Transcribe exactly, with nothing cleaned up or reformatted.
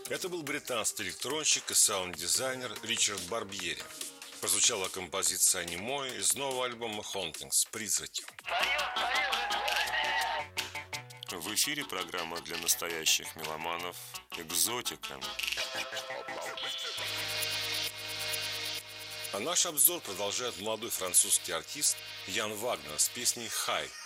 Это был британский электронщик и саунд-дизайнер Ричард Барбьери. Прозвучала композиция «Немой» из нового альбома «Hauntings» «Призраки». В эфире программа для настоящих меломанов «Экзотика». А наш обзор продолжает молодой французский артист Ян Вагнер с песней «Хай».